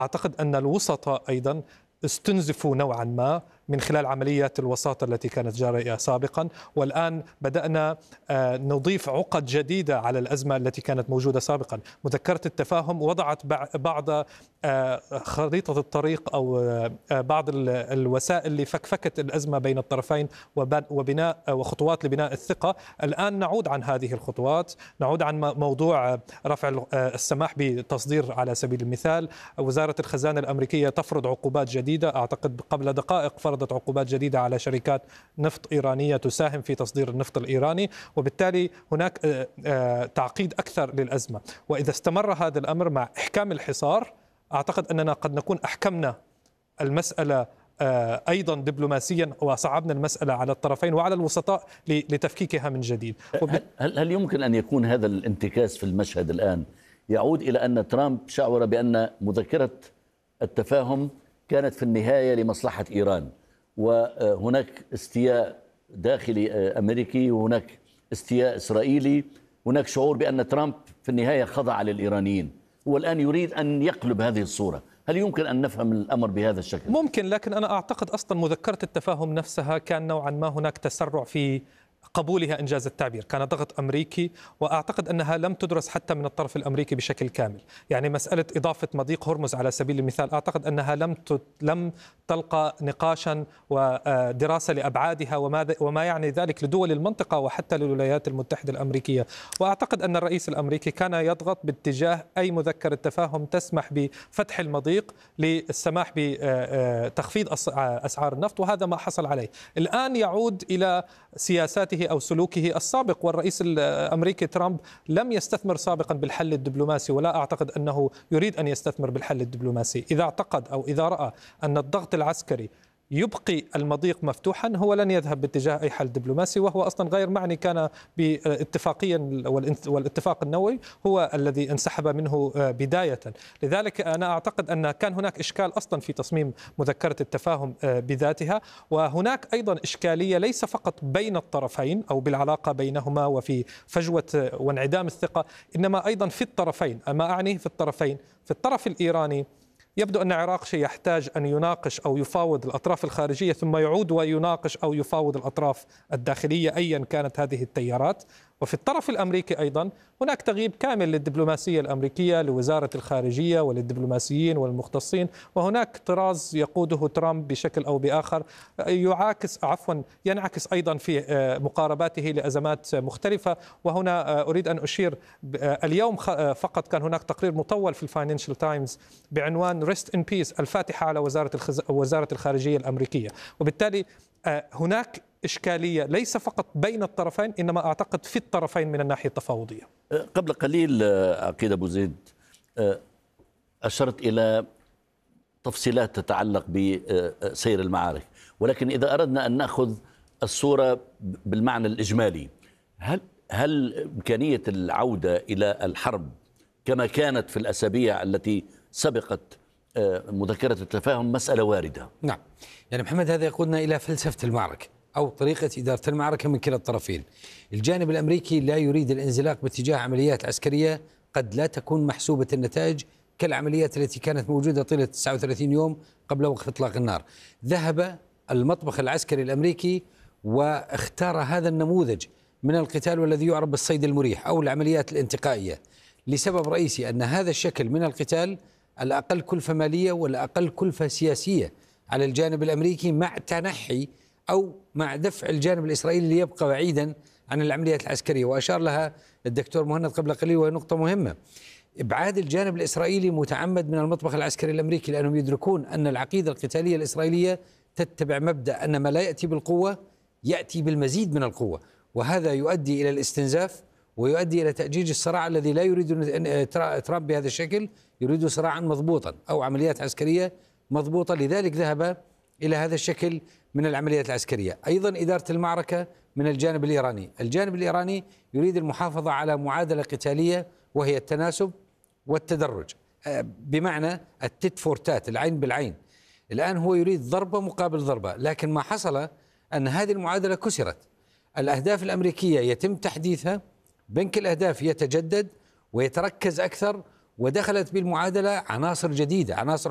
أعتقد أن الوسطاء أيضا استنزفوا نوعا ما من خلال عمليات الوساطة التي كانت جارية سابقا، والآن بدأنا نضيف عقد جديدة على الأزمة التي كانت موجودة سابقا. مذكرة التفاهم وضعت بعض خريطة الطريق أو بعض الوسائل لفكفكة الأزمة بين الطرفين وبناء وخطوات لبناء الثقة. الآن نعود عن هذه الخطوات، نعود عن موضوع رفع السماح بتصدير على سبيل المثال. وزارة الخزانة الأمريكية تفرض عقوبات جديدة، أعتقد قبل دقائق فرضت عقوبات جديدة على شركات نفط إيرانية تساهم في تصدير النفط الإيراني، وبالتالي هناك تعقيد أكثر للأزمة. وإذا استمر هذا الأمر مع إحكام الحصار، أعتقد أننا قد نكون أحكمنا المسألة أيضا دبلوماسيا، وصعبنا المسألة على الطرفين وعلى الوسطاء لتفكيكها من جديد. هل يمكن أن يكون هذا الانتكاس في المشهد الآن يعود إلى أن ترامب شعر بأن مذكرة التفاهم كانت في النهاية لمصلحة إيران، وهناك استياء داخلي أمريكي وهناك استياء إسرائيلي، هناك شعور بأن ترامب في النهاية خضع للإيرانيين، هو الآن يريد أن يقلب هذه الصورة؟ هل يمكن أن نفهم الأمر بهذا الشكل؟ ممكن، لكن أنا أعتقد أصلا مذكرة التفاهم نفسها كان نوعا ما هناك تسرع في قبولها إنجاز التعبير، كان ضغط أمريكي، وأعتقد أنها لم تدرس حتى من الطرف الأمريكي بشكل كامل. يعني مسألة إضافة مضيق هرمز على سبيل المثال، أعتقد أنها لم تلقى نقاشا ودراسة لأبعادها وما يعني ذلك لدول المنطقة وحتى للولايات المتحدة الأمريكية. وأعتقد أن الرئيس الأمريكي كان يضغط باتجاه أي مذكرة تفاهم تسمح بفتح المضيق للسماح بتخفيض أسعار النفط، وهذا ما حصل عليه. الآن يعود إلى سياساته أو سلوكه السابق، والرئيس الأمريكي ترامب لم يستثمر سابقا بالحل الدبلوماسي، ولا أعتقد أنه يريد أن يستثمر بالحل الدبلوماسي. إذا اعتقد أو إذا رأى أن الضغط العسكري يبقي المضيق مفتوحا، هو لن يذهب باتجاه أي حل دبلوماسي، وهو أصلا غير معني كان باتفاقيا، والاتفاق النووي هو الذي انسحب منه بداية. لذلك أنا أعتقد أن كان هناك إشكال أصلا في تصميم مذكرة التفاهم بذاتها، وهناك أيضا إشكالية ليس فقط بين الطرفين أو بالعلاقة بينهما وفي فجوة وانعدام الثقة، إنما أيضا في الطرفين. ما أعني في الطرفين، في الطرف الإيراني يبدو أن عراقشي يحتاج أن يناقش أو يفاوض الأطراف الخارجية، ثم يعود ويناقش أو يفاوض الأطراف الداخلية أيا كانت هذه التيارات. وفي الطرف الأمريكي أيضا هناك تغييب كامل للدبلوماسية الأمريكية، لوزارة الخارجية وللدبلوماسيين والمختصين، وهناك طراز يقوده ترامب بشكل أو بآخر ينعكس أيضا في مقارباته لأزمات مختلفة. وهنا أريد أن أشير، اليوم فقط كان هناك تقرير مطول في الفاينانشال تايمز بعنوان ريست إن بيس، الفاتحة على وزارة الخارجية الأمريكية. وبالتالي هناك إشكالية ليس فقط بين الطرفين، إنما أعتقد في الطرفين من الناحية التفاوضية. قبل قليل عقيد أبو زيد أشرت إلى تفصيلات تتعلق بسير المعارك، ولكن إذا أردنا أن نأخذ الصورة بالمعنى الإجمالي، هل إمكانية العودة إلى الحرب كما كانت في الأسابيع التي سبقت مذكرة التفاهم مسألة واردة؟ نعم، يعني محمد هذا يقودنا إلى فلسفة المعركة أو طريقة إدارة المعركة من كلا الطرفين. الجانب الأمريكي لا يريد الانزلاق باتجاه عمليات عسكرية قد لا تكون محسوبة النتائج كالعمليات التي كانت موجودة طيلة 39 يوم قبل وقف إطلاق النار. ذهب المطبخ العسكري الأمريكي واختار هذا النموذج من القتال والذي يعرف بالصيد المريح أو العمليات الانتقائية، لسبب رئيسي أن هذا الشكل من القتال الأقل كلفة مالية والأقل كلفة سياسية على الجانب الأمريكي، مع تنحي أو مع دفع الجانب الإسرائيلي ليبقى بعيدا عن العمليات العسكرية. وأشار لها الدكتور مهند قبل قليل وهي نقطة مهمة، إبعاد الجانب الإسرائيلي متعمد من المطبخ العسكري الأمريكي، لأنهم يدركون أن العقيدة القتالية الإسرائيلية تتبع مبدأ أن ما لا يأتي بالقوة يأتي بالمزيد من القوة، وهذا يؤدي إلى الاستنزاف ويؤدي إلى تأجيج الصراع الذي لا يريد ترامب بهذا الشكل، يريد صراعا مضبوطا أو عمليات عسكرية مضبوطة. لذلك ذهب إلى هذا الشكل من العمليات العسكرية. أيضا إدارة المعركة من الجانب الإيراني، الجانب الإيراني يريد المحافظة على معادلة قتالية وهي التناسب والتدرج، بمعنى التت فور تات، العين بالعين. الآن هو يريد ضربة مقابل ضربة، لكن ما حصل أن هذه المعادلة كسرت. الأهداف الأمريكية يتم تحديثها، بنك الأهداف يتجدد ويتركز أكثر، ودخلت بالمعادلة عناصر جديدة، عناصر